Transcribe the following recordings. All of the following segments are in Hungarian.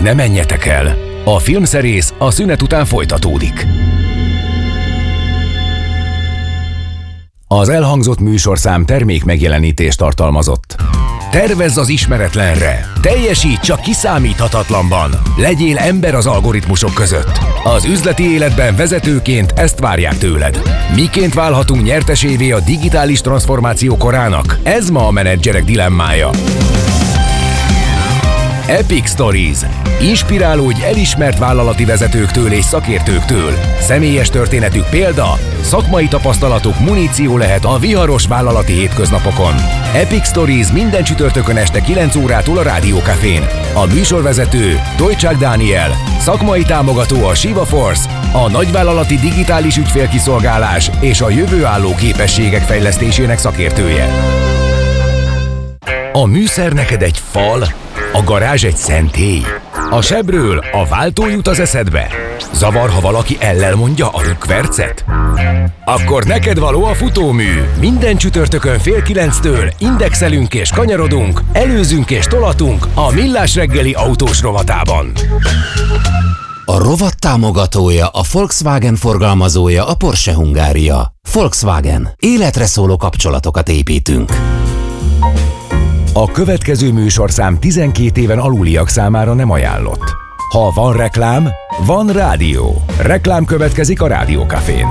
Ne menjetek el! A filmszerész a szünet után folytatódik. Az elhangzott műsorszám termék megjelenítést tartalmazott. Tervezz az ismeretlenre! Teljesíts a kiszámíthatatlanban! Legyél ember az algoritmusok között! Az üzleti életben vezetőként ezt várják tőled. Miként válhatunk nyertesévé a digitális transformáció korának? Ez ma a menedzserek dilemmája. Epic Stories. Inspirálódj elismert vállalati vezetőktől és szakértőktől. Személyes történetük példa, szakmai tapasztalatuk muníció lehet a viharos vállalati hétköznapokon. Epic Stories minden csütörtökön este 9 órától a Rádió Cafén. A műsorvezető Tojcsák Dániel, szakmai támogató a Shiva Force, a nagyvállalati digitális ügyfélkiszolgálás és a jövőálló képességek fejlesztésének szakértője. A műszer neked egy fal, a garázs egy szentély. A sebről a váltó jut az eszedbe. Zavar, ha valaki ellel mondja a rükvercet? Akkor neked való a futómű. Minden csütörtökön 8:30 indexelünk és kanyarodunk, előzünk és tolatunk a Millás reggeli autós rovatában. A rovat támogatója, a Volkswagen forgalmazója, a Porsche Hungária. Volkswagen. Életre szóló kapcsolatokat építünk. A következő műsorszám 12 éven aluliak számára nem ajánlott. Ha van reklám, van rádió. Reklám következik a Rádió Cafén.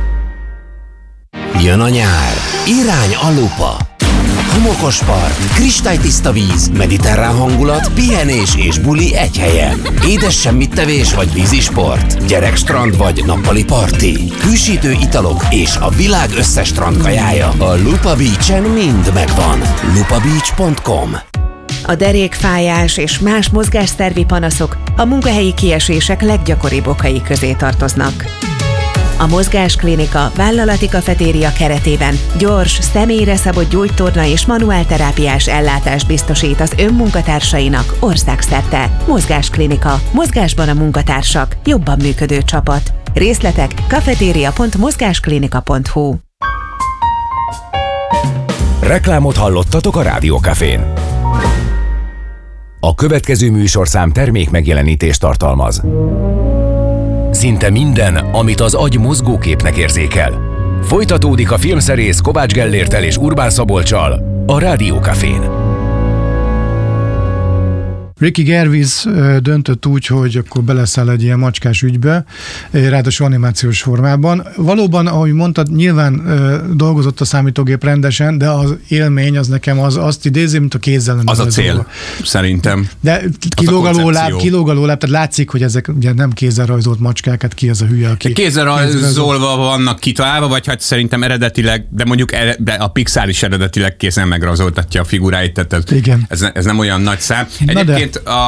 Jön a nyár. Irány a lupa. Homokos part, kristálytiszta víz, mediterrán hangulat, pihenés és buli egy helyen. Édes semmittevés vagy vízisport, gyerekstrand vagy nappali parti, hűsítő italok és a világ összes strandkajája. A Lupa Beach-en mind megvan. lupabeach.com. A derékfájás és más mozgásszervi panaszok a munkahelyi kiesések leggyakoribb okai közé tartoznak. A Mozgásklinika vállalati kafetéria keretében gyors, személyre szabott gyógytorna és manuálterápiás ellátást biztosít az önmunkatársainak országszerte. Mozgásklinika. Mozgásban a munkatársak. Jobban működő csapat. Részletek kafeteria.mozgásklinika.hu. Reklámot hallottatok a Rádió Cafén. A következő műsorszám termék megjelenítést tartalmaz. Szinte minden, amit az agy mozgóképnek érzékel. Folytatódik a filmszerész Kovács Gellérttel és Urbán Szabolccsal a Rádió Cafén. Ricky Gervais döntött úgy, hogy akkor beleszáll egy ilyen macskás ügybe, ráadásul animációs formában. Valóban, ahogy mondtad, nyilván dolgozott a számítógép rendesen, de az élmény az nekem azt idézi, mint a kézzel. Az a cél, szerintem. De kilóg a lóláb, tehát látszik, hogy ezek ugye nem kézzel rajzolt macskák, hát ki az a hülye, aki... Kézzel rajzolva vannak kitalálva, vagy hát szerintem eredetileg, de mondjuk de a Pixar is eredetileg kézen megrajzoltatja a figuráit, tehát igen. Ez nem olyan nagy szám. Egyébként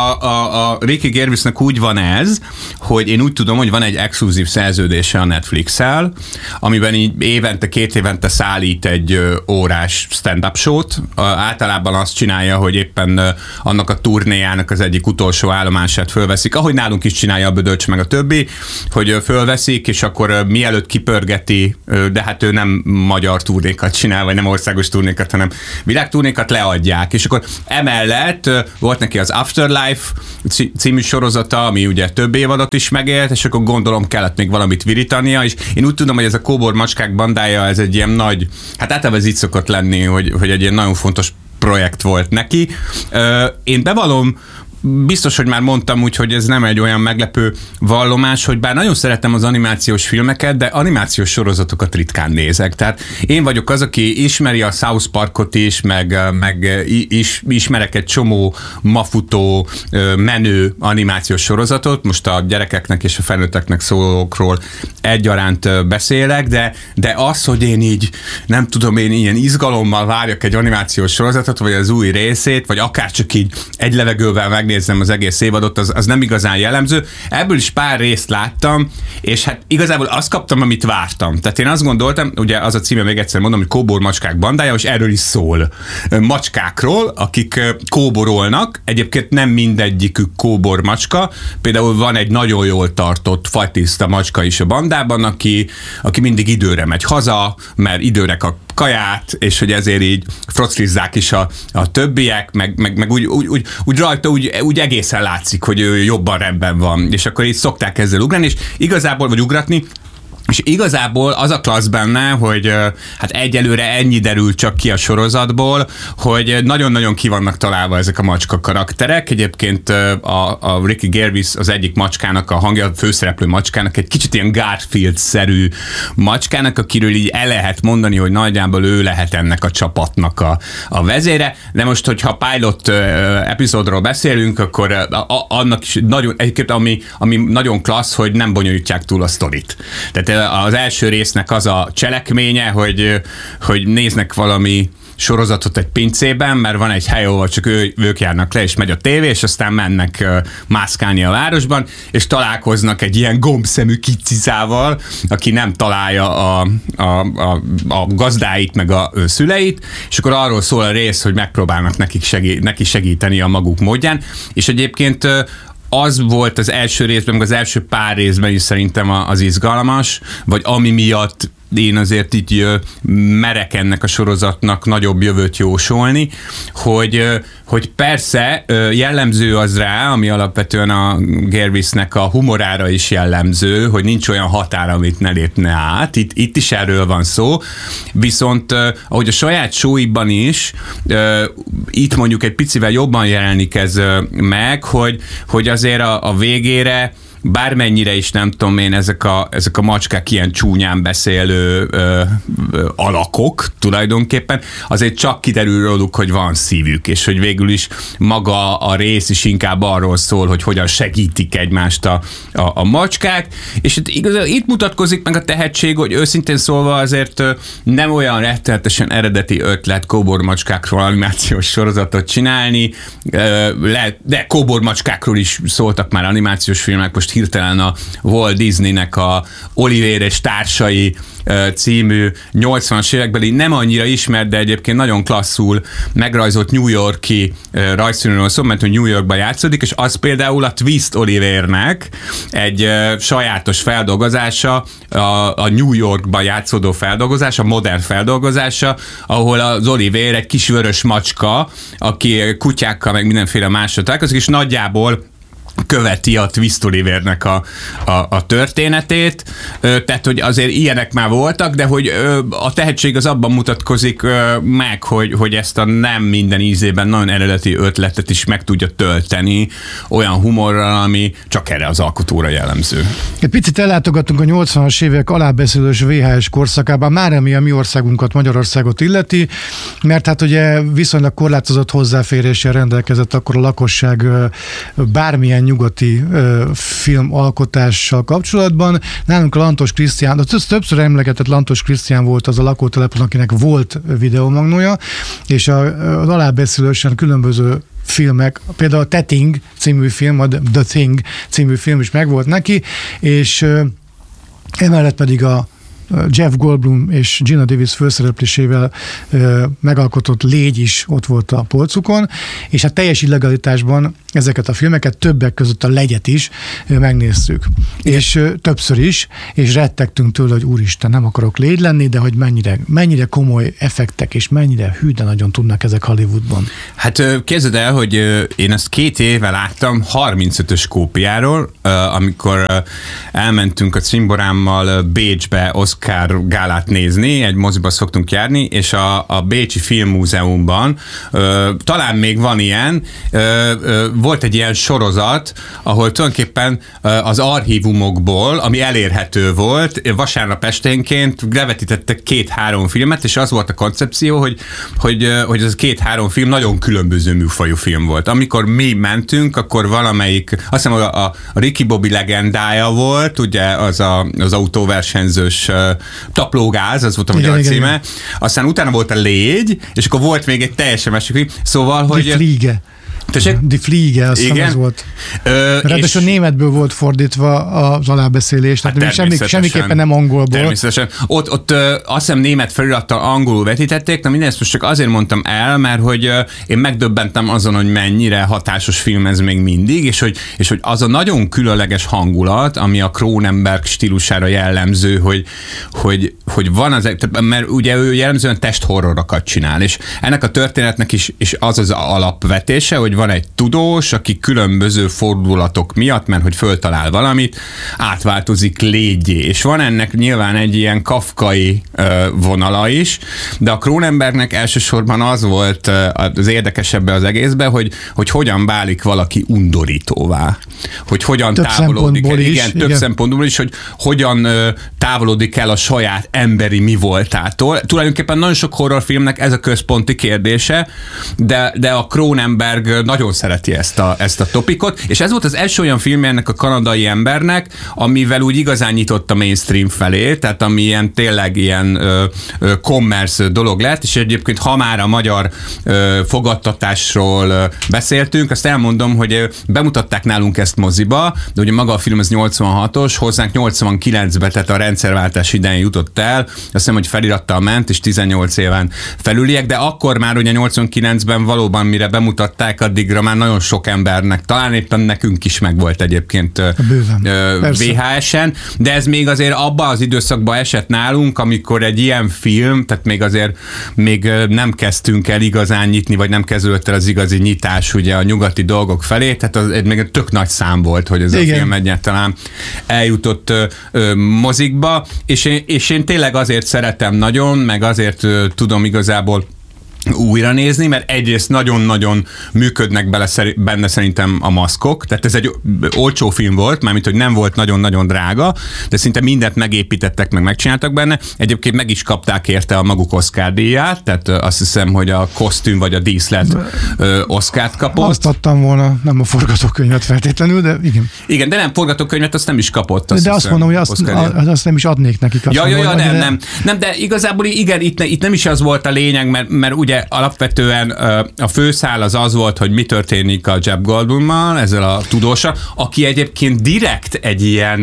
a Ricky Gervaisnek úgy van ez, hogy én úgy tudom, hogy van egy exkluzív szerződése a Netflix-el, amiben így két évente szállít egy órás stand-up show-t. Általában azt csinálja, hogy éppen annak a turnéjának az egyik utolsó állomását fölveszik, ahogy nálunk is csinálja a Bödöcs meg a többi, hogy fölveszik, és akkor mielőtt kipörgeti, de hát ő nem magyar turnékat csinál, vagy nem országos turnékat, hanem világturnékat leadják. És akkor emellett volt neki az Afterlife című sorozata, ami ugye több évadot is megélt, és akkor gondolom kellett még valamit virítania, és én úgy tudom, hogy ez a Kóbor macskák bandája, ez egy ilyen nagy, hát általában ez így szokott lenni, hogy egy ilyen nagyon fontos projekt volt neki. Én bevallom, biztos, hogy már mondtam úgy, hogy ez nem egy olyan meglepő vallomás, hogy bár nagyon szeretem az animációs filmeket, de animációs sorozatokat ritkán nézek. Tehát én vagyok az, aki ismeri a South Parkot is, meg ismerek egy csomó mafutó, menő animációs sorozatot, most a gyerekeknek és a felnőtteknek szólókról egyaránt beszélek, de az, hogy én így, nem tudom, én ilyen izgalommal várjak egy animációs sorozatot, vagy az új részét, vagy akár csak így egy levegővel megnézzem az egész évadot, az nem igazán jellemző. Ebből is pár részt láttam, és hát igazából azt kaptam, amit vártam. Tehát én azt gondoltam, ugye az a címe, még egyszer mondom, hogy Kóbor macskák bandája, és erről is szól. Macskákról, akik kóborolnak, egyébként nem mindegyikük kóbor macska, például van egy nagyon jól tartott fatiszta macska is a bandában, aki mindig időre megy haza, mert időnek a kaját, és hogy ezért így froclizzák is a többiek, meg úgy rajta úgy egészen látszik, hogy ő jobban rendben van, és akkor így szokták ezzel ugrani, és igazából, vagy ugratni, és igazából az a klassz benne, hogy hát egyelőre ennyi derül csak ki a sorozatból, hogy nagyon-nagyon ki vannak találva ezek a macska karakterek. Egyébként a Ricky Gervais az egyik macskának, a hangja, a főszereplő macskának, egy kicsit ilyen Garfield-szerű macskának, akiről így el lehet mondani, hogy nagyjából ő lehet ennek a csapatnak a vezére. De most, hogyha pilot epizódról beszélünk, akkor annak is nagyon, egyébként ami nagyon klassz, hogy nem bonyolítják túl a sztorit. Tehát az első résznek az a cselekménye, hogy néznek valami sorozatot egy pincében, mert van egy hely, ahol csak ők járnak le, és megy a tévé, és aztán mennek mászkálni a városban, és találkoznak egy ilyen gombszemű kicicával, aki nem találja a gazdáit, meg a szüleit, és akkor arról szól a rész, hogy megpróbálnak neki segíteni a maguk módján, és egyébként az volt az első részben, meg az első pár részben is szerintem az izgalmas, vagy ami miatt én azért így merek ennek a sorozatnak nagyobb jövőt jósolni, hogy persze jellemző az rá, ami alapvetően a Gervaisnek a humorára is jellemző, hogy nincs olyan határ, amit ne lépne át. Itt is erről van szó. Viszont ahogy a saját show-iban is, itt mondjuk egy picivel jobban jelenik ez meg, hogy azért a végére bármennyire is nem tudom én, ezek a macskák ilyen csúnyán beszélő alakok tulajdonképpen, azért csak kiderül róluk, hogy van szívük, és hogy végül is maga a rész is inkább arról szól, hogy hogyan segítik egymást a macskák, és itt mutatkozik meg a tehetség, hogy őszintén szólva azért nem olyan rettenetesen eredeti ötlet kóbormacskákról animációs sorozatot csinálni, de kóbormacskákról is szóltak már animációs filmek, most hirtelen a Walt Disneynek a Oliver és társai című 80-as évekbeli nem annyira ismert, de egyébként nagyon klasszul megrajzolt New York-i rajzfilmről szól, mert hogy New Yorkban játszódik, és az például a Twist Olivernek egy sajátos feldolgozása, a New Yorkban játszódó feldolgozása, modern feldolgozása, ahol az Oliver egy kis vörös macska, aki kutyákkal meg mindenféle másra találkozik, és nagyjából követi a Twist Olivernek a történetét, tehát hogy azért ilyenek már voltak, de hogy a tehetség az abban mutatkozik meg, hogy ezt a nem minden ízében nagyon eredeti ötletet is meg tudja tölteni olyan humorral, ami csak erre az alkotóra jellemző. Egy picit ellátogattunk a 80-as évek alábeszélős VHS korszakában, már ami a mi országunkat, Magyarországot illeti, mert hát ugye viszonylag korlátozott hozzáféréssel rendelkezett akkor a lakosság bármilyen nyugati filmalkotással kapcsolatban. Nálunk a Lantos Krisztián, többször emlegetett Lantos Krisztián volt az a lakótelepon, akinek volt videomagnója, és az alábeszélősen különböző filmek, például a The Thing című film, a The Thing című film is megvolt neki, és emellett pedig a Jeff Goldblum és Gina Davis főszereplésével megalkotott Légy is ott volt a polcukon, és a teljes illegalitásban ezeket a filmeket, többek között a Legyet is megnéztük. És többször is, és rettegtünk tőle, hogy úristen, nem akarok légy lenni, de hogy mennyire komoly effektek, és mennyire hű, de nagyon tudnak ezek Hollywoodban. Hát képzeld el, hogy én ezt 2 éve láttam 35-ös kópiáról, amikor elmentünk a cimborámmal Bécsbe Oscar gálát nézni, egy moziba szoktunk járni, és a Bécsi Filmmúzeumban talán még van ilyen, volt egy ilyen sorozat, ahol tulajdonképpen az archívumokból, ami elérhető volt, vasárnap esténként levetítettek 2-3 filmet, és az volt a koncepció, hogy ez 2-3 film nagyon különböző műfajú film volt. Amikor mi mentünk, akkor valamelyik, azt hiszem a Ricky Bobby legendája volt, ugye az autóversenyzős Taplógáz, az volt a magyar címe. Igen. Aztán utána volt a Légy, és akkor volt még egy teljesen másik film. Szóval, hogy... Fliege. Die Fliege, azt hiszem az volt. Ráadásul németből volt fordítva az alábeszélés, tehát semmiképpen nem angolból. Természetesen. Ott azt hiszem német felirattal angolul vetítették, de mindezt most csak azért mondtam el, mert hogy én megdöbbentem azon, hogy mennyire hatásos film ez még mindig, és hogy az a nagyon különleges hangulat, ami a Cronenberg stílusára jellemző, hogy van az, mert ugye ő jellemzően testhorrorokat csinál, és ennek a történetnek is az alapvetése, hogy van egy tudós, aki különböző fordulatok miatt, mert hogy föltalál valamit, átváltozik légyé, és van ennek nyilván egy ilyen kafkai vonala is, de a Cronenbergnek elsősorban az volt az érdekesebb az egészben, hogy hogyan válik valaki undorítóvá, hogy hogyan több távolodik el, is, több szempontból is, hogy hogyan távolodik el a saját emberi mi voltától. Tulajdonképpen nagyon sok horrorfilmnek ez a központi kérdése, de a Cronenberg nagyon szereti ezt a topikot, és ez volt az első olyan film ennek a kanadai embernek, amivel úgy igazán nyitott a mainstream felé, tehát ami ilyen tényleg ilyen commerce dolog lett, és egyébként ha már a magyar fogadtatásról beszéltünk, azt elmondom, hogy bemutatták nálunk ezt moziba, de ugye maga a film az 86-os, hozzánk 89-be, tehát a rendszerváltás idején jutott el, azt hiszem, hogy felirattal ment, és 18 éven felüliek, de akkor már ugye 89-ben valóban mire bemutatták, addigra már nagyon sok embernek, talán éppen nekünk is megvolt egyébként VHS-en, de ez még azért abban az időszakban esett nálunk, amikor egy ilyen film, tehát még nem kezdtünk el igazán nyitni, vagy nem kezdődött el az igazi nyitás ugye a nyugati dolgok felé, tehát az még egy tök nagy szám volt, hogy ez igen. A film egyáltalán eljutott mozikba, és én tényleg azért szeretem nagyon, meg azért tudom igazából újra nézni, mert egyrészt nagyon-nagyon működnek benne szerintem a maszkok, tehát ez egy olcsó film volt, mármint, hogy nem volt nagyon-nagyon drága, de szinte mindent megépítettek, meg megcsináltak benne. Egyébként meg is kapták érte a maguk Oscar-díját, tehát azt hiszem, hogy a kosztüm vagy a díszlet Oscart kapott. Azt adtam volna, nem a forgatókönyvet feltétlenül, de igen. Igen, de nem forgatókönyvet, azt nem is kapott. De azt hiszem, mondom, hogy azt nem is adnék nekik. Nem, de igazából igen, itt nem is az volt a lényeg, mert ugye alapvetően a főszál az volt, hogy mi történik a Jeff Goldblummal, ezzel a tudóssal, aki egyébként direkt egy ilyen,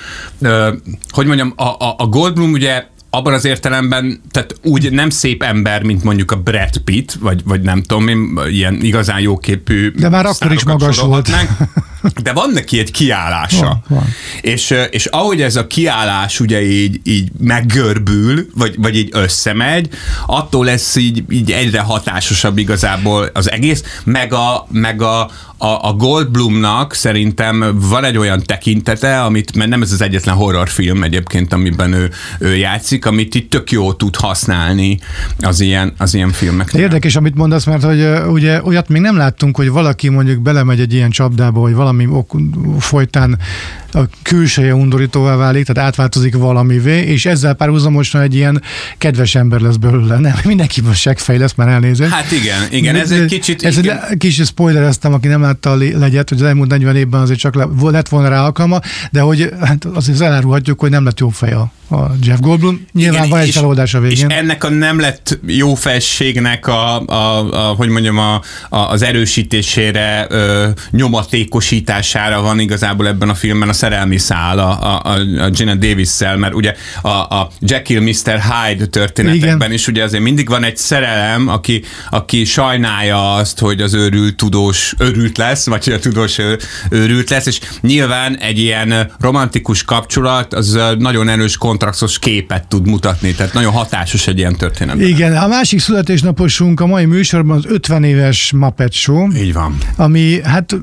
hogy mondjam, a Goldblum ugye abban az értelemben, tehát úgy nem szép ember, mint mondjuk a Brad Pitt, vagy nem tudom én, ilyen igazán jóképű. De már akkor is magas volt. De van neki egy kiállása. Van. És ahogy ez a kiállás ugye így meggörbül, vagy így összemegy, attól lesz így egyre hatásosabb igazából az egész, meg a Goldblumnak szerintem van egy olyan tekintete, mert nem ez az egyetlen horrorfilm egyébként, amiben ő játszik, amit itt tök jó tud használni az ilyen filmeknél. Érdekes, amit mondasz, mert hogy ugye olyat még nem láttunk, hogy valaki mondjuk belemegy egy ilyen csapdába, hogy valami folytán a külseje undorítóvá válik, tehát átváltozik valamivé, és ezzel párhuzamosan egy ilyen kedves ember lesz belőle. Nem, mindenkiből seggfej lesz, már elnézést. Hát igen, ez egy kicsit... Ez egy kis spoilereztem, aki nem látta a legyet, hogy az elmúlt 40 évben azért csak lett volna rá alkalma, de hogy hát azért elárulhatjuk, hogy nem lett jó fej a Jeff Goldblum. Nyilván igen, van egy feloldás a végén. És ennek a nem lett jó fejségnek hogy mondjam, az erősítésére, nyomatékosítására van igazából ebben a filmben a szerelmi szál a Gina Davis-szel, mert ugye a Jekyll Mr. Hyde történetekben igen. is ugye azért mindig van egy szerelem, aki sajnálja azt, hogy az tudós őrült lesz, vagy hogy a tudós őrült lesz, és nyilván egy ilyen romantikus kapcsolat az nagyon erős kontrasztos képet tud mutatni, tehát nagyon hatásos egy ilyen történetben. Igen, a másik születésnaposunk a mai műsorban az 50 éves Muppet Show. Így van. Ami hát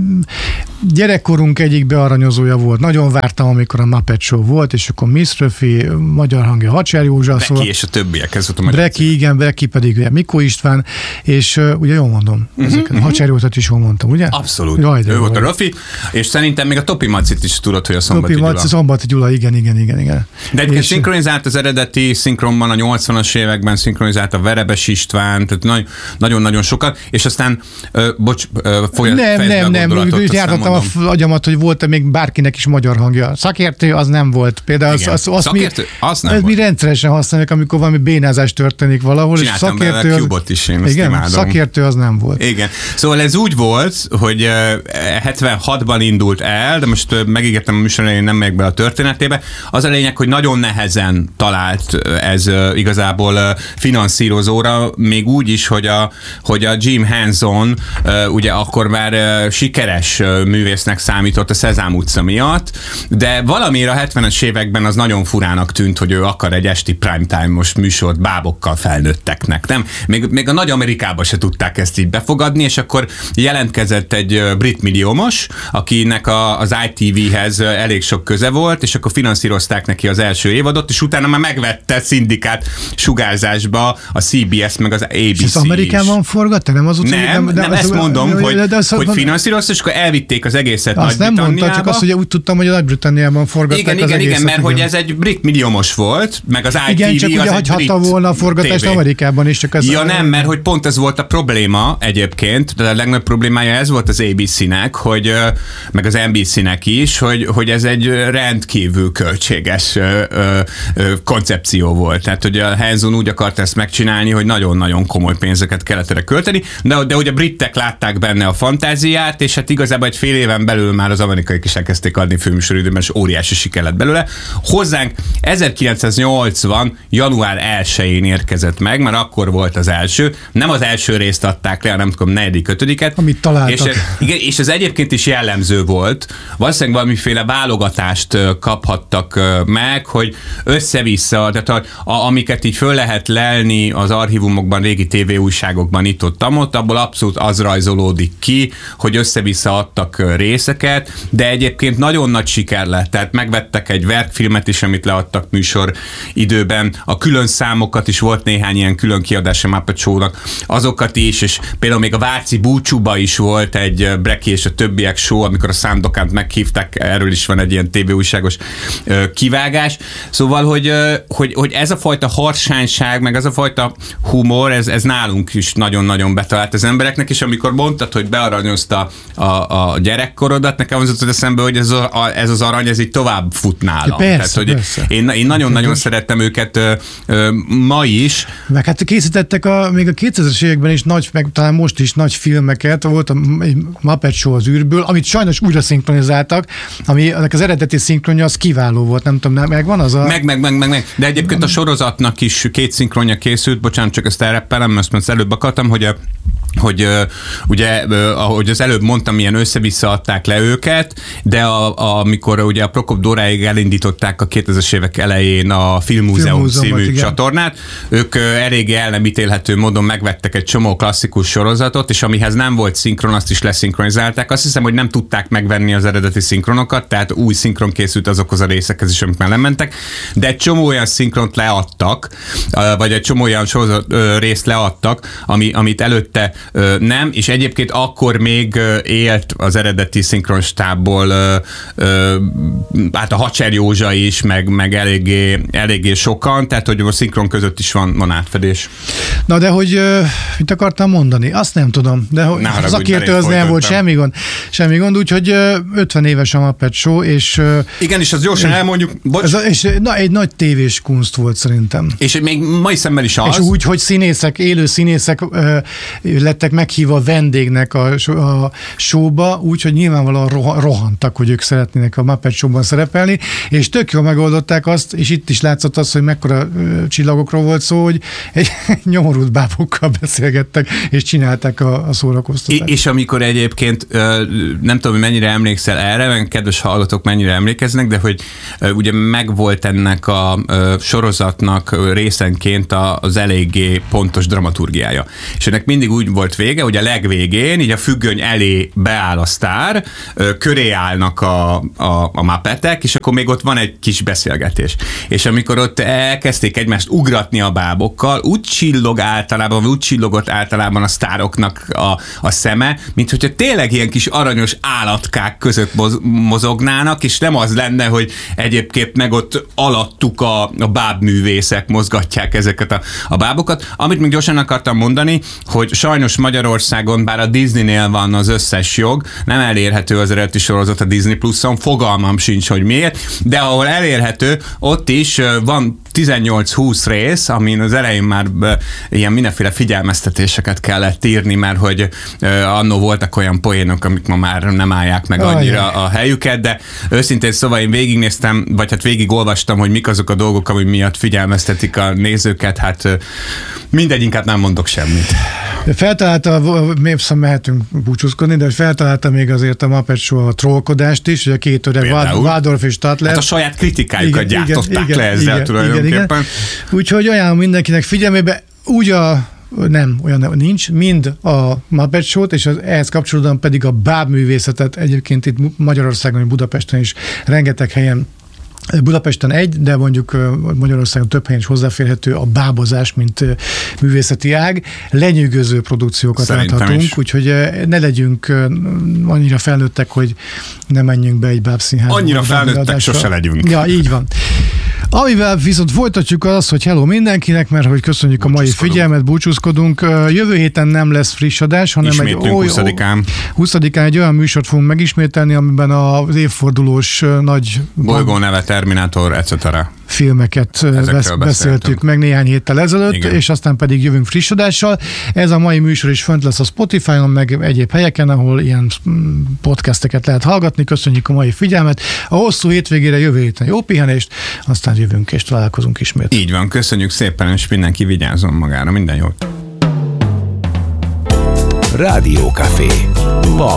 gyerekkorunk egyik bearanyozója volt. Nagyon vártam, amikor a Muppet Show volt, és akkor Miss Röfi, magyar hangja Hacsár József. Breki és a többiek, ez volt a magyar. Breki, igen, Breki pedig ugye Mikó István, és ugye jól mondom, ezeket. Hacsár Józsefet is jól mondtam, ugye? Abszolút. Ő volt a Röfi, és szerintem még a Topi Macit is tudod, hogy a Szombati Gyula. Szombati Gyula, igen. De egyébként szinkronizált az eredeti szinkronban, a 80-as években szinkronizált a Verebes István, tehát nagyon-nagyon sokat, és aztán, fejezd be a gondolatot. Nem, jártattam a agyamat, hogy volt-e még bárki bárkinek is magyar hangja. Szakértő az nem volt. Például szakértő, az nem volt. Mi rendszeresen használjuk, amikor valami bénázás történik valahol. Csináltam belőle a Cube-ot is, én azt imádom. Szakértő az nem volt. Igen. Szóval ez úgy volt, hogy 76-ban indult el, de most megígértem a műsor elején, nem megyek be a történetébe. Az a lényeg, hogy nagyon nehezen talált ez igazából finanszírozóra, még úgy is, hogy a Jim Henson ugye akkor már sikeres művésznek számított a Szezám utca miatt, de valamiért a 70-es években az nagyon furának tűnt, hogy ő akar egy esti primetime-os műsort bábokkal felnőtteknek, nem? Még a Nagy Amerikában se tudták ezt így befogadni, és akkor jelentkezett egy brit milliómos, akinek az ITV-hez elég sok köze volt, és akkor finanszírozták neki az első évadot, és utána már megvette szindikát sugárzásba a CBS meg az ABC. És ez Amerikában forgatta? Nem az utca? Nem, ezt mondom, hogy finanszírozta, és akkor elvitték az egészet Nagy-Britanniába. Nem mondta, csak azt, hogy úgy tudtam, hogy a Nagy-Britanniában forgatták az egészet. Igen, mert hogy ez egy brit milliómos volt, meg az ITV igen, csak az ugye hagyhatta volna a forgatást Amerikában is. Csak ja nem, mert hogy pont ez volt a probléma egyébként, de a legnagyobb problémája ez volt az ABC-nek, meg az NBC-nek is, hogy ez egy rendkívül költséges koncepció volt. Tehát, hogy a Henson úgy akart ezt megcsinálni, hogy nagyon-nagyon komoly pénzeket kellett erre költeni, de hogy a britek látták benne a fantáziát, és hát igazából egy fél éven belül már az amerikaiak is elkezdték adni főműsoridőben, és óriási siker lett belőle. Hozzánk 1980. január 1-én érkezett meg, mert akkor volt az első. Nem az első részt adták le, hanem tudom, 4.-5. Amit találtak. És ez egyébként is jellemző volt. Valószínűleg valamiféle válogatást kaphattak meg, hogy össze-vissza, tehát amiket így föl lehet lelni az archívumokban, régi tévéújságokban itt-ott, abból abszolút az rajzolódik ki, hogy össze-vissza adtak részeket, de egyébként nagyon nagy siker lett. Tehát megvettek egy verkfilmet is, amit leadtak műsor időben. A külön számokat is volt néhány ilyen külön kiadása Muppet Show-nak, azokat is, és például még a Váci búcsúba is volt egy Breki és a többiek show, amikor a Sándokánt meghívták, erről is van egy ilyen tévéújságos kivágás. Szóval, hogy ez a fajta harsányság, meg ez a fajta humor, ez nálunk is nagyon-nagyon betalált az embereknek, és amikor mondtad, hogy bearanyozta a gyerekkorodat, nekem az jutott eszembe, hogy ez az arany, ez így tovább fut nálam. Persze, tehát, hogy én nagyon-nagyon szerettem őket ma is. Meg hát készítettek még a 2000-es években is meg talán most is nagy filmeket, volt egy Muppet Show az űrből, amit sajnos újra szinkronizáltak, aminek az eredeti szinkronja az kiváló volt, nem tudom, megvan az a... Meg. De egyébként a sorozatnak is 2 szinkronja készült, bocsánat, csak ezt elreppelem, ezt előbb akartam, hogy ugye, ahogy az előbb mondtam, ilyen össze-vissza adták le őket, de amikor ugye a Prokop Dóráig elindították a 2000-es évek elején a Filmmúzeum című igen. csatornát, ők eléggé el nem ítélhető módon megvettek egy csomó klasszikus sorozatot, és amihez nem volt szinkron, azt is leszinkronizálták. Azt hiszem, hogy nem tudták megvenni az eredeti szinkronokat, tehát új szinkron készült azokhoz a részekhez is, amik már nem mentek, de egy csomó olyan szinkront leadtak, vagy egy csomó olyan részt leadtak, amit előtte nem, és egyébként akkor még élt az eredeti szinkronstábból hát a Hacser Józsa is, meg eléggé sokan, tehát hogy a szinkron között is van átfedés. Na de hogy mit akartam mondani? Azt nem tudom, de az szakértő az nem volt, semmi gond, úgyhogy 50 éves a Muppet Show, és... Igen, és az gyorsan elmondjuk, bocs. Egy nagy tévés kunst volt szerintem. És még mai szemmel is az. És úgy, hogy élő színészek lettek meghívva vendégnek a showba, úgyhogy nyilvánvalóan rohantak, hogy ők szeretnének a Muppet Show-ban szerepelni, és tök jól megoldották azt, és itt is látszott az, hogy mekkora csillagokról volt szó, hogy egy nyomorult bábokkal beszélgettek, és csinálták a szórakoztatást. És amikor egyébként, nem tudom, hogy mennyire emlékszel erre, meg kedves hallgatók mennyire emlékeznek, de hogy ugye megvolt ennek a sorozatnak részenként az eléggé pontos dramaturgiája. És ennek mindig úgy volt vége, hogy a legvégén így a függöny elé beáll a sztár, köré állnak a mappetek, és akkor még ott van egy kis beszélgetés. És amikor ott elkezdték egymást ugratni a bábokkal, úgy csillogott általában a sztároknak a szeme, mint hogyha tényleg ilyen kis aranyos állatkák között mozognának, és nem az lenne, hogy egyébként meg ott alattuk a bábművészek mozgatják ezeket a bábokat. Amit még gyorsan akartam mondani, hogy sajnos sajnos Magyarországon, bár a Disneynél van az összes jog, nem elérhető az eredeti sorozat a Disney Pluson, fogalmam sincs, hogy miért, de ahol elérhető, ott is van 18-20 rész, amin az elején már ilyen mindenféle figyelmeztetéseket kellett írni, mert hogy annó voltak olyan poénok, amik ma már nem állják meg annyira a helyüket, de őszintén szóval én végignéztem, vagy hát végigolvastam, hogy mik azok a dolgok, ami miatt figyelmeztetik a nézőket, hát mindegy, inkább nem mondok semmit. Feltalálta, mehetünk búcsúzkodni, de feltalálta még azért a Muppet Show a trollkodást is, hogy a két öreg Waldorf és Statler. Hát a saját kritikájukat gyártották le ezzel tulajdonképpen. Úgyhogy ajánlom mindenkinek figyelmébe, olyan nincs, mind a Muppet Show-t, és ehhez kapcsolódóan pedig a bábművészetet egyébként itt Magyarországon, Budapesten is rengeteg helyen, Budapesten de mondjuk Magyarországon több helyen is hozzáférhető a bábozás, mint művészeti ág. Lenyűgöző produkciókat láthatunk, úgyhogy ne legyünk annyira felnőttek, hogy ne menjünk be egy bábszínházba. Annyira felnőttek sose legyünk. Ja, így van. Amivel viszont folytatjuk az, hogy hello mindenkinek, mert hogy köszönjük a mai figyelmet, búcsúzkodunk. Jövő héten nem lesz friss adás, hanem egy 20-án egy olyan műsort fogunk megismételni, amiben az évfordulós nagy bolygóneve, Terminátor, etc. filmeket beszéltük meg néhány héttel ezelőtt, igen. És aztán pedig jövünk friss adással. Ez a mai műsor is fönt lesz a Spotify-on, meg egyéb helyeken, ahol ilyen podcasteket lehet hallgatni. Köszönjük a mai figyelmet. A hosszú hétvégére jövő héten jó pihenést, aztán jövünk és találkozunk ismét. Így van, köszönjük szépen, és mindenki vigyázzon magára. Minden jót! Rádiókafé.